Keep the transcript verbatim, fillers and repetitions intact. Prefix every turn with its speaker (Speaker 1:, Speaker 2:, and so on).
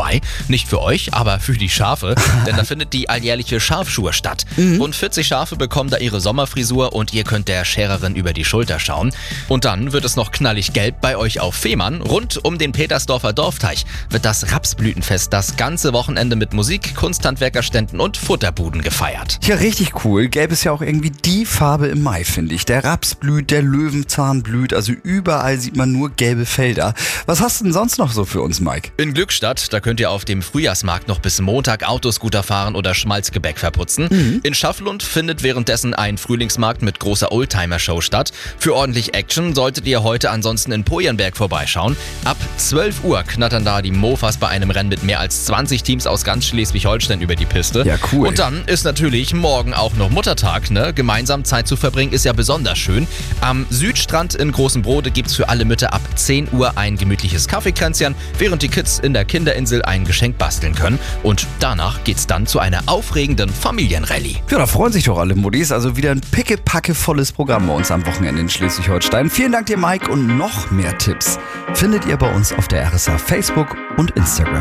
Speaker 1: vorbei. Nicht für euch, aber für die Schafe, denn da findet die alljährliche Schafschur statt. Mhm. Rund vierzig Schafe bekommen da ihre Sommerfrisur und ihr könnt der Schererin über die Schulter schauen. Und dann wird es noch knallig gelb bei euch auf Fehmarn. Rund um den Petersdorfer Dorfteich wird das Rapsblütenfest das ganze Wochenende mit Musik, Kunsthandwerkerständen und Futterbuden gefeiert.
Speaker 2: Ja, richtig cool. Gelb ist ja auch irgendwie die Farbe im Mai, finde ich. Der Raps blüht, der Löwenzahn blüht, also überall sieht man nur gelbe Felder. Was hast du denn sonst noch so für uns, Mike?
Speaker 1: In Glückstadt, da könnt ihr auf dem Frühjahrsmarkt noch bis Montag Autoscooter fahren oder Schmalzgebäck verputzen. Mhm. In Schafflund findet währenddessen ein Frühlingsmarkt mit großer Oldtimer-Show statt. Für ordentlich Action solltet ihr heute ansonsten in Pojenberg vorbeischauen. Ab zwölf Uhr knattern da die Mofas bei einem Rennen mit mehr als zwanzig Teams aus ganz Schleswig-Holstein über die Piste.
Speaker 2: Ja, cool.
Speaker 1: Und dann ist natürlich morgen auch noch Muttertag, ne? Gemeinsam Zeit zu verbringen ist ja besonders schön. Am Südstrand in Großen Brode gibt's für alle Mütter ab zehn Uhr ein gemütliches Kaffeekränzchen, während die Kids in der Kinderinsel ein Geschenk basteln können. Und danach geht's dann zu einer aufregenden Familienrallye.
Speaker 2: Ja, da freuen sich doch alle Muddis. Also wieder ein pickepackevolles Programm bei uns am Wochenende in Schleswig-Holstein. Vielen Dank dir, Mike. Und noch mehr Tipps findet ihr bei uns auf der R S A Facebook und Instagram.